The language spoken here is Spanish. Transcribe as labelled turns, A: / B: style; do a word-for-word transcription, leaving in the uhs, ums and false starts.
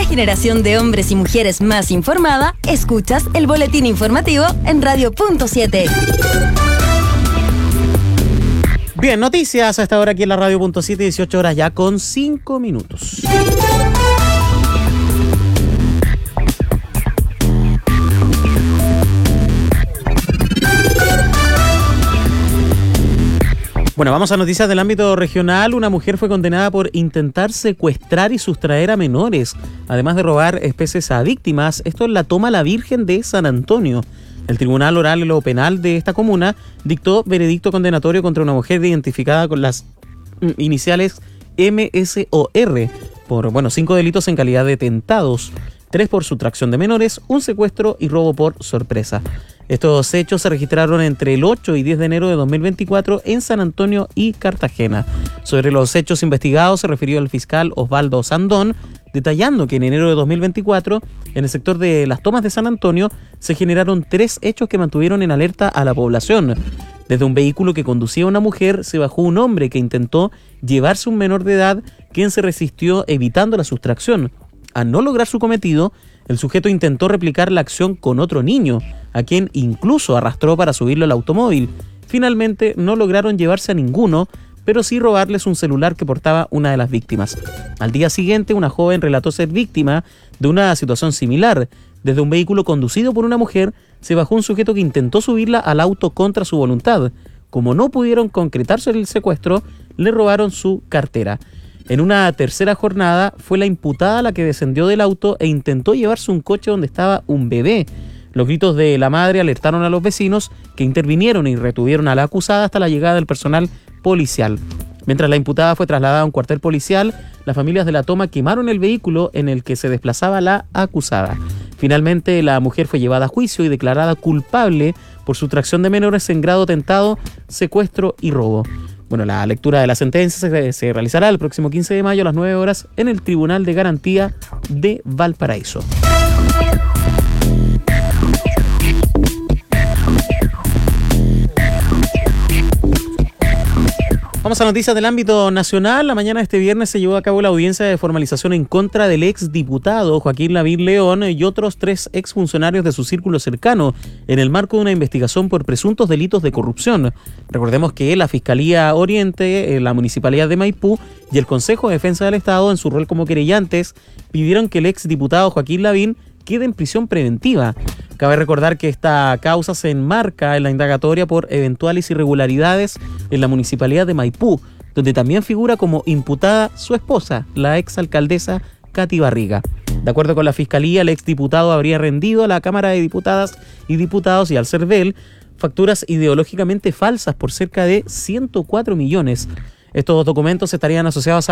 A: generación de hombres y mujeres más informada, escuchas el boletín informativo en Radio Punto siete.
B: Bien, noticias a esta hora aquí en la Radio Punto siete, dieciocho horas ya con cinco minutos. Bueno, vamos a noticias del ámbito regional. Una mujer fue condenada por intentar secuestrar y sustraer a menores, además de robar especies a víctimas. Esto en la Toma La Virgen de San Antonio. El Tribunal Oral y lo Penal de esta comuna dictó veredicto condenatorio contra una mujer identificada con las iniciales M S O R por, bueno, cinco delitos en calidad de tentados, tres por sustracción de menores, un secuestro y robo por sorpresa. Estos hechos se registraron entre el ocho y diez de enero de dos mil veinticuatro en San Antonio y Cartagena. Sobre los hechos investigados se refirió el fiscal Osvaldo Sandón, detallando que en enero de dos mil veinticuatro, en el sector de Las Tomas de San Antonio, se generaron tres hechos que mantuvieron en alerta a la población. Desde un vehículo que conducía una mujer se bajó un hombre que intentó llevarse un menor de edad, quien se resistió evitando la sustracción. Al no lograr su cometido, el sujeto intentó replicar la acción con otro niño, a quien incluso arrastró para subirlo al automóvil. Finalmente no lograron llevarse a ninguno, pero sí robarles un celular que portaba una de las víctimas. Al día siguiente, una joven relató ser víctima de una situación similar. Desde un vehículo conducido por una mujer, se bajó un sujeto que intentó subirla al auto contra su voluntad. Como no pudieron concretarse el secuestro, le robaron su cartera. En una tercera jornada, fue la imputada la que descendió del auto e intentó llevarse un coche donde estaba un bebé. Los gritos de la madre alertaron a los vecinos, que intervinieron y retuvieron a la acusada hasta la llegada del personal policial. Mientras la imputada fue trasladada a un cuartel policial, las familias de La Toma quemaron el vehículo en el que se desplazaba la acusada. Finalmente, la mujer fue llevada a juicio y declarada culpable por sustracción de menores en grado tentado, secuestro y robo. Bueno, la lectura de la sentencia se, se realizará el próximo quince de mayo a las nueve horas en el Tribunal de Garantía de Valparaíso. Vamos a noticias del ámbito nacional. La mañana de este viernes se llevó a cabo la audiencia de formalización en contra del exdiputado Joaquín Lavín León y otros tres exfuncionarios de su círculo cercano en el marco de una investigación por presuntos delitos de corrupción. Recordemos que la Fiscalía Oriente, la Municipalidad de Maipú y el Consejo de Defensa del Estado, en su rol como querellantes, pidieron que el exdiputado Joaquín Lavín quede en prisión preventiva. Cabe recordar que esta causa se enmarca en la indagatoria por eventuales irregularidades en la Municipalidad de Maipú, donde también figura como imputada su esposa, la exalcaldesa Katy Barriga. De acuerdo con la Fiscalía, el exdiputado habría rendido a la Cámara de Diputadas y Diputados y al CERVEL facturas ideológicamente falsas por cerca de ciento cuatro millones. Estos documentos estarían asociados a